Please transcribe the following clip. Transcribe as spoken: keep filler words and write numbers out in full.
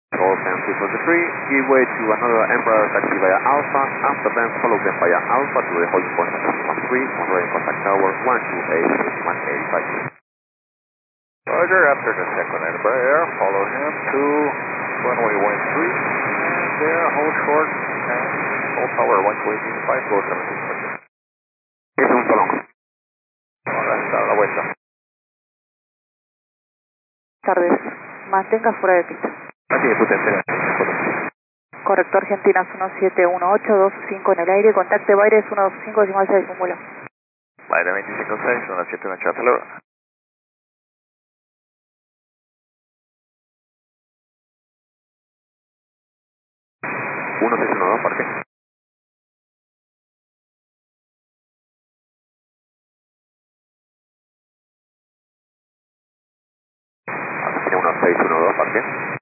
Golden two forty-three, give way to another Embraer taxi via Alpha, after then follow them via Alpha to the holding point of one three, Monterey contact tower one two eight, one eight five two. Roger, after the second Embraer, follow him to runway one three, and there, hold short, and hold power one two eight five, go seven six five. Es un solo. Ahora está a la vuelta. Tardes, mantenga fuera de pista. Así es, usted espera. Correcto, Argentinas uno siete uno ocho, dos cinco en el aire, contacte Baires uno dos cinco, decimal seis, un vuelo. Baile veinticinco seis, uno siete uno ocho, acelera. uno seis uno dos, parque. Argentina uno seis uno dos, parque.